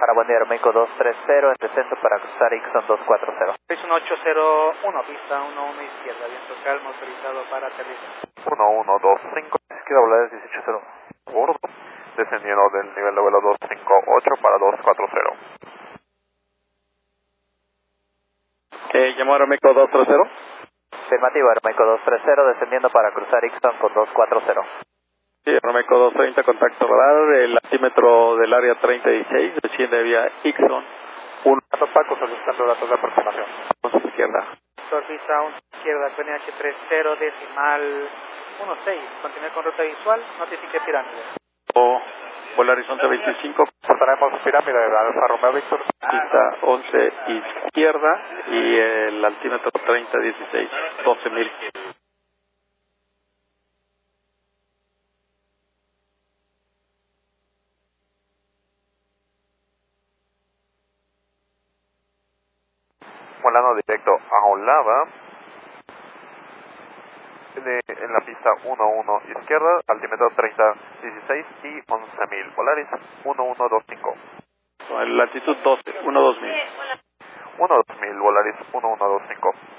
Guadalajara, buen día, Aeroméxico 230, en descenso para cruzar Ixon 240. 61801, pista 11 izquierda, viento calmo, autorizado para aterrizar. 1125, izquierda, Volaris 1801, bordo, descendiendo del nivel de vuelo 258 para 240. ¿Llamó Aeroméxico 230? Afirmativo, Aeroméxico 230, descendiendo para cruzar Ixon con 240. Sí, Aeroméxico 230, contacto radar, el altímetro del área 3016, desciende vía Ixon 1. Paco, solicitando datos de aproximación. 11 izquierda. Pista 11 izquierda, PNH 30, decimal 16, continúe con ruta visual, notifique pirámide. O Vuelo Horizonte 25. Tenemos pirámide de Alfa Romeo Víctor. Pista 11 izquierda y el altímetro 3016, 12,000. Volando directo a Olava, en la pista 11 izquierda, altímetro 3016 y 11,000. Volaris 1125. La altitud 12, 12000. 12000, Volaris 1125.